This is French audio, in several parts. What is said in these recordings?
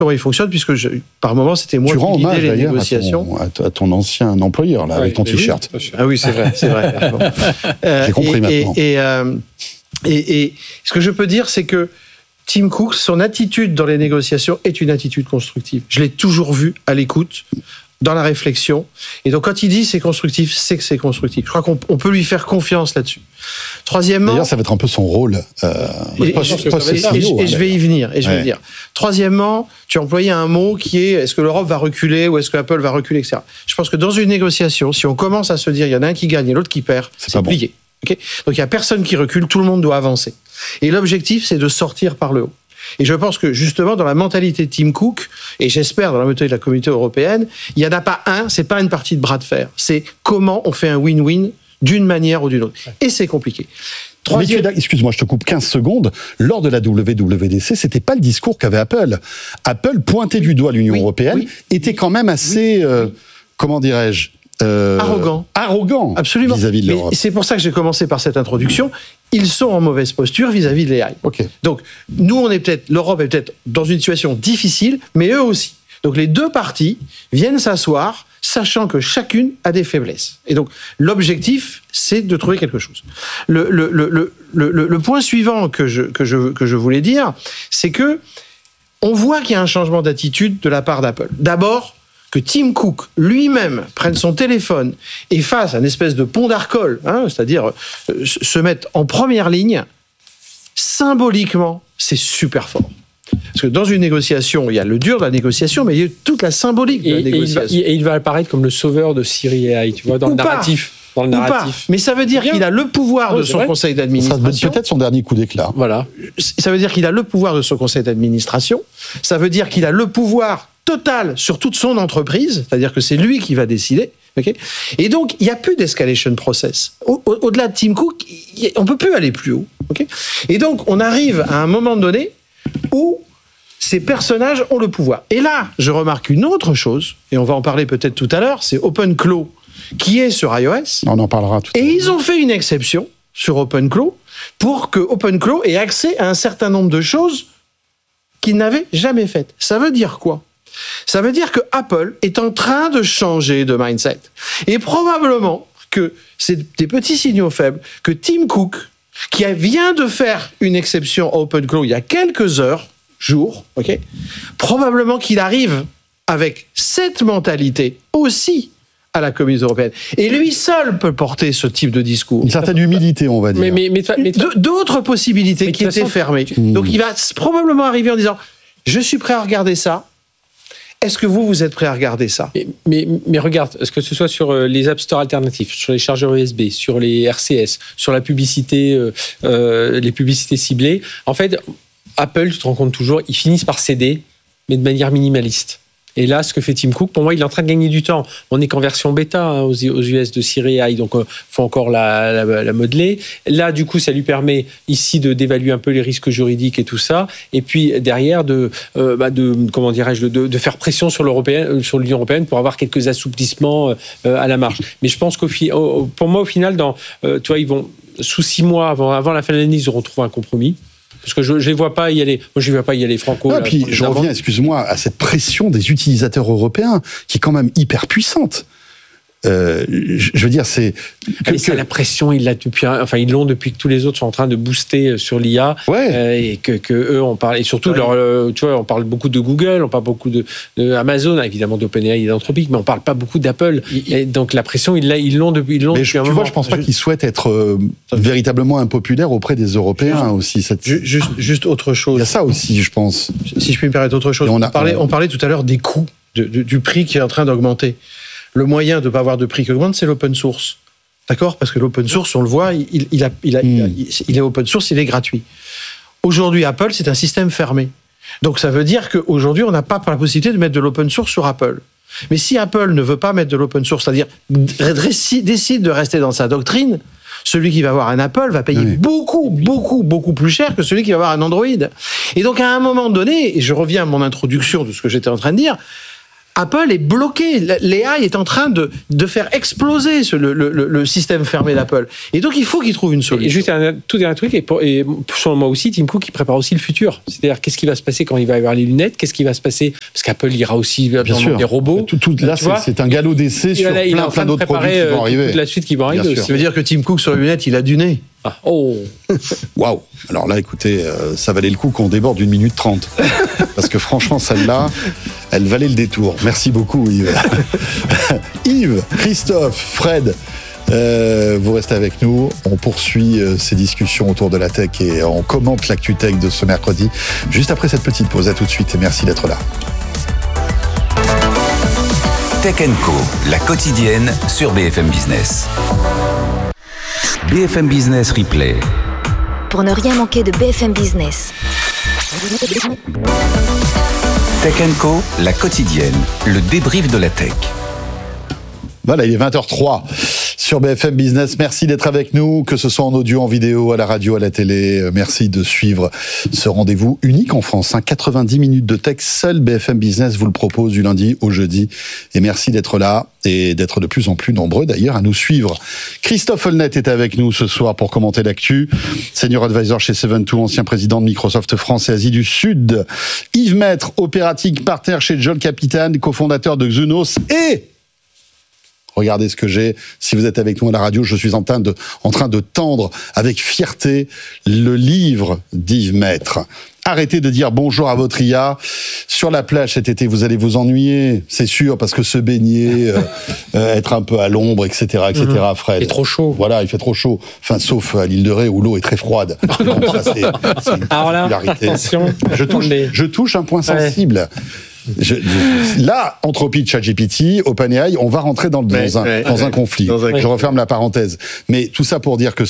comment il fonctionne, puisque par moment, c'était moi qui guidais les négociations. À ton ancien employeur, là, avec ton t-shirt. Ah oui, c'est vrai. Bon. J'ai compris maintenant. Et ce que je peux dire, c'est que Tim Cook, son attitude dans les négociations est une attitude constructive. Je l'ai toujours vu à l'écoute, dans la réflexion. Et donc, quand il dit c'est constructif, c'est que c'est constructif. Je crois qu'on peut lui faire confiance là-dessus. Troisièmement... D'ailleurs, ça va être un peu son rôle. Je vais y venir. Troisièmement, tu as employé un mot qui est est-ce que l'Europe va reculer ou est-ce que Apple va reculer, etc. Je pense que dans une négociation, si on commence à se dire il y en a un qui gagne et l'autre qui perd, c'est plié. Bon. Okay, donc, il n'y a personne qui recule, tout le monde doit avancer. Et l'objectif, c'est de sortir par le haut. Et je pense que, justement, dans la mentalité de Tim Cook, et j'espère dans la mentalité de la communauté européenne, il n'y en a pas c'est pas une partie de bras de fer. C'est comment on fait un win-win d'une manière ou d'une autre. Et c'est compliqué. Excuse-moi, je te coupe 15 secondes. Lors de la WWDC, c'était pas le discours qu'avait Apple. Apple pointait du doigt l'Union européenne, était quand même assez, comment dirais-je, arrogant, absolument. Vis-à-vis de l'Europe. Mais c'est pour ça que j'ai commencé par cette introduction. Ils sont en mauvaise posture vis-à-vis de l'AI. Okay. Donc, l'Europe est peut-être dans une situation difficile, mais eux aussi. Donc, les deux parties viennent s'asseoir, sachant que chacune a des faiblesses. Et donc, l'objectif, c'est de trouver quelque chose. Le point suivant que je voulais dire, c'est que on voit qu'il y a un changement d'attitude de la part d'Apple. D'abord, que Tim Cook lui-même prenne son téléphone et fasse un espèce de pont d'Arcole, c'est-à-dire se mettre en première ligne, symboliquement, c'est super fort. Parce que dans une négociation, il y a le dur de la négociation, mais il y a toute la symbolique de la négociation. Et il va apparaître comme le sauveur de Siri AI, tu vois, dans le narratif. Dans le narratif. Mais ça veut dire qu'il a le pouvoir de son conseil d'administration. Ça peut-être son dernier coup d'éclat. Voilà. Ça veut dire qu'il a le pouvoir de son conseil d'administration. Ça veut dire qu'il a le pouvoir total sur toute son entreprise, c'est-à-dire que c'est lui qui va décider. Okay, et donc, il n'y a plus d'escalation process. Au-delà de Tim Cook, on ne peut plus aller plus haut. Okay, et donc, on arrive à un moment donné où ces personnages ont le pouvoir. Et là, je remarque une autre chose, et on va en parler peut-être tout à l'heure, c'est OpenClaw, qui est sur iOS. On en parlera tout à l'heure. Et ils ont fait une exception sur OpenClaw pour que OpenClaw ait accès à un certain nombre de choses qu'ils n'avaient jamais faites. Ça veut dire quoi ? Ça veut dire que Apple est en train de changer de mindset. Et probablement que c'est des petits signaux faibles que Tim Cook, qui vient de faire une exception à OpenClaw il y a quelques jours, okay, probablement qu'il arrive avec cette mentalité aussi à la Commission européenne. Et lui seul peut porter ce type de discours. Une certaine humilité, on va dire. D'autres possibilités qui étaient fermées. Donc il va probablement arriver en disant « Je suis prêt à regarder ça. Est-ce que vous êtes prêt à regarder ça ?» mais regarde, est-ce que ce soit sur les App Store alternatifs, sur les chargeurs USB, sur les RCS, sur la publicité, les publicités ciblées, en fait, Apple, tu te rends compte toujours, ils finissent par céder, mais de manière minimaliste. Et là, ce que fait Tim Cook, pour moi, il est en train de gagner du temps. On n'est qu'en version bêta aux US de Siri AI, donc il faut encore la modeler. Là, du coup, ça lui permet ici d'évaluer un peu les risques juridiques et tout ça. Et puis derrière, de faire pression sur l'Union européenne pour avoir quelques assouplissements à la marge. Mais je pense pour moi, au final, tu vois, ils vont sous 6 mois avant la fin de l'année, ils auront trouvé un compromis. Parce que je ne les vois pas y aller. Moi, je ne vois pas y aller franco. Et puis, je reviens, excuse-moi, à cette pression des utilisateurs européens, qui est quand même hyper puissante. Je veux dire, c'est... c'est la pression, ils l'ont depuis que tous les autres sont en train de booster sur l'IA. Ouais. Et que eux, on parle... Et surtout, tu vois, on parle beaucoup de Google, on parle beaucoup de Amazon, évidemment d'OpenAI et d'Anthropic, mais on ne parle pas beaucoup d'Apple. Et donc, la pression, ils l'ont depuis un moment. Tu vois, je ne pense pas qu'ils souhaitent être véritablement impopulaires auprès des Européens aussi. Juste autre chose. Il y a ça aussi, je pense. Si je puis me permettre autre chose. On parlait tout à l'heure des coûts, du prix qui est en train d'augmenter. Le moyen de ne pas avoir de prix qui augmente, c'est l'open source. D'accord ? Parce que l'open source, on le voit, il est open source, il est gratuit. Aujourd'hui, Apple, c'est un système fermé. Donc ça veut dire qu'aujourd'hui, on n'a pas la possibilité de mettre de l'open source sur Apple. Mais si Apple ne veut pas mettre de l'open source, c'est-à-dire décide de rester dans sa doctrine, celui qui va avoir un Apple va payer beaucoup plus cher que celui qui va avoir un Android. Et donc à un moment donné, et je reviens à mon introduction de ce que j'étais en train de dire, Apple est bloqué. L'AI est en train de faire exploser le système fermé d'Apple. Et donc, il faut qu'ils trouvent une solution. Et juste un tout dernier truc, et selon moi aussi, Tim Cook, il prépare aussi le futur. C'est-à-dire, qu'est-ce qui va se passer quand il va y avoir les lunettes? Qu'est-ce qui va se passer? Parce qu'Apple ira aussi dans des robots. Là, c'est un galop d'essai sur plein d'autres produits qui vont arriver. Toute la suite qui va arriver aussi. Ça veut dire que Tim Cook, sur les lunettes, il a du nez. Ah, oh. Waouh. Alors là, écoutez, ça valait le coup qu'on déborde 1 minute 30. Parce que franchement, celle-là, elle valait le détour. Merci beaucoup, Yves. Yves, Christophe, Fred, vous restez avec nous. On poursuit ces discussions autour de la tech et on commente l'actu tech de ce mercredi. Juste après cette petite pause. À tout de suite et merci d'être là. Tech & Co, la quotidienne sur BFM Business. BFM Business Replay. Pour ne rien manquer de BFM Business. Tech & Co, la quotidienne, le débrief de la tech. Voilà, il est 20h03 sur BFM Business. Merci d'être avec nous, que ce soit en audio, en vidéo, à la radio, à la télé. Merci de suivre ce rendez-vous unique en France. 90 minutes de tech, seul BFM Business vous le propose du lundi au jeudi. Et merci d'être là et d'être de plus en plus nombreux d'ailleurs à nous suivre. Christophe Holnet est avec nous ce soir pour commenter l'actu. Senior Advisor chez Seven2, ancien président de Microsoft France et Asie du Sud. Yves Maître, Operating Partner chez John Capitan, cofondateur de Xunos et... Regardez ce que j'ai. Si vous êtes avec nous à la radio, je suis en train de tendre avec fierté le livre d'Yves Maître. Arrêtez de dire bonjour à votre IA. Sur la plage cet été, vous allez vous ennuyer, c'est sûr, parce que se baigner, être un peu à l'ombre, etc., Fred. Il fait trop chaud. Voilà, il fait trop chaud. Enfin, sauf à l'île de Ré où l'eau est très froide. Donc, ça, c'est une alors là, particularité. attention. Je touche un point sensible. Là, Anthropic, ChatGPT, OpenAI, on va rentrer dans un conflit. Je referme la parenthèse. Mais tout ça pour dire que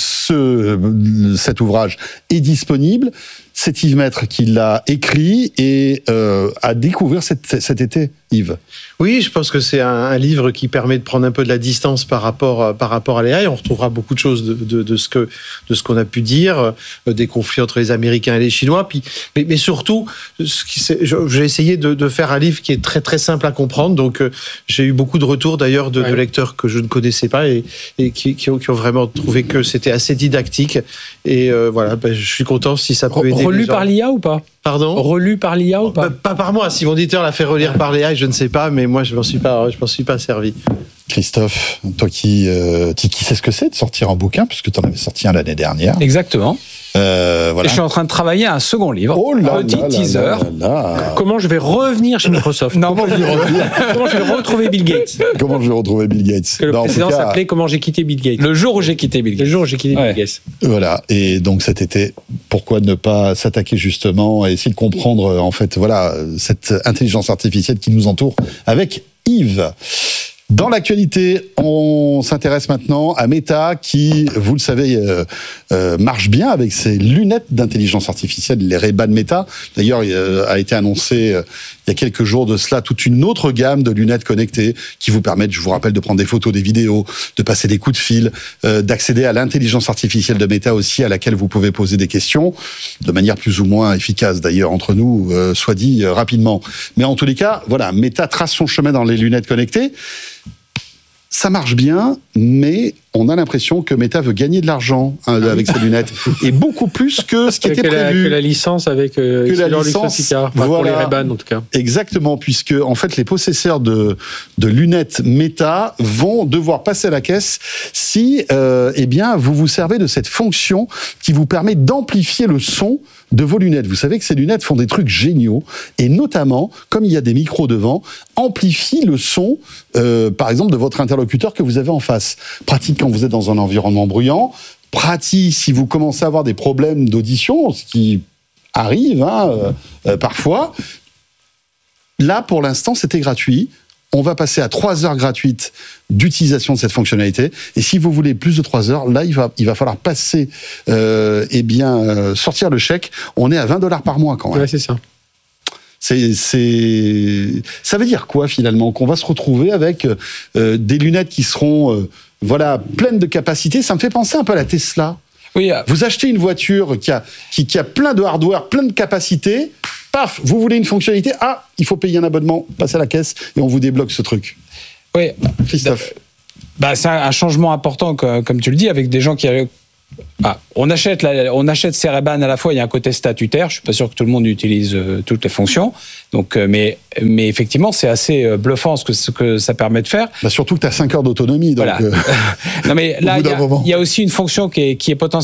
cet ouvrage est disponible. C'est Yves Maître qui l'a écrit et à découvrir cet été, Yves. Oui, je pense que c'est un livre qui permet de prendre un peu de la distance par rapport à l'AI. On retrouvera beaucoup de choses de ce qu'on a pu dire, des conflits entre les Américains et les Chinois. Mais surtout, j'ai essayé de faire un livre qui est très très simple à comprendre. Donc j'ai eu beaucoup de retours d'ailleurs de lecteurs que je ne connaissais pas et qui ont vraiment trouvé que c'était assez didactique. Et voilà, je suis content si ça peut aider. Relu par l'IA ou pas? Pardon? Relu par l'IA ou pas? Pas par moi. Si mon éditeur l'a fait relire par l'IA, je ne sais pas, mais moi je m'en suis pas servi. Christophe, toi qui sais ce que c'est de sortir un bouquin, puisque tu en avais sorti un l'année dernière. Exactement. Voilà. Et je suis en train de travailler à un second livre. Petit teaser. Comment je vais revenir chez Microsoft? Comment je vais retrouver Bill Gates? Comment je vais retrouver Bill Gates? Que le précédent s'appelait Comment j'ai quitté Bill Gates. Le jour où j'ai quitté Bill Gates. Bill Gates. Voilà. Et donc cet été, pourquoi ne pas s'attaquer justement et essayer de comprendre en fait, voilà, cette intelligence artificielle qui nous entoure avec Yves. Dans l'actualité, on s'intéresse maintenant à Meta qui, vous le savez, marche bien avec ses lunettes d'intelligence artificielle, les Ray-Ban Meta. D'ailleurs, a été annoncé il y a quelques jours de cela toute une autre gamme de lunettes connectées qui vous permettent, je vous rappelle, de prendre des photos, des vidéos, de passer des coups de fil, d'accéder à l'intelligence artificielle de Meta aussi, à laquelle vous pouvez poser des questions, de manière plus ou moins efficace d'ailleurs entre nous, soit dit rapidement. Mais en tous les cas, voilà, Meta trace son chemin dans les lunettes connectées. Ça marche bien, mais on a l'impression que Meta veut gagner de l'argent avec ses lunettes, et beaucoup plus que ce qui était prévu. Que la licence avec pour les Ray-Ban en tout cas. Exactement, puisque en fait les possesseurs de lunettes Meta vont devoir passer à la caisse si vous vous servez de cette fonction qui vous permet d'amplifier le son de vos lunettes. Vous savez que ces lunettes font des trucs géniaux, et notamment, comme il y a des micros devant, amplifient le son, par exemple, de votre interlocuteur que vous avez en face. Pratique quand vous êtes dans un environnement bruyant, pratique si vous commencez à avoir des problèmes d'audition, ce qui arrive parfois. Là, pour l'instant, c'était gratuit. On va passer à 3 heures gratuites d'utilisation de cette fonctionnalité. Et si vous voulez plus de 3 heures, là, il va falloir passer, sortir le chèque. On est à $20 par mois quand même. Ouais, c'est ça. Ça veut dire quoi finalement? Qu'on va se retrouver avec des lunettes qui seront pleines de capacité. Ça me fait penser un peu à la Tesla. Oui. Vous achetez une voiture qui a plein de hardware, plein de capacités, paf, vous voulez une fonctionnalité, il faut payer un abonnement, passez à la caisse et on vous débloque ce truc. Oui, Christophe. C'est un changement important, comme tu le dis, avec des gens qui... on achète Cereban à la fois, il y a un côté statutaire, je suis pas sûr que tout le monde utilise toutes les fonctions, donc, mais effectivement c'est assez bluffant ce que ça permet de faire. Surtout que tu as 5 heures d'autonomie. Donc voilà. Non mais là il y a aussi une fonction qui est potentielle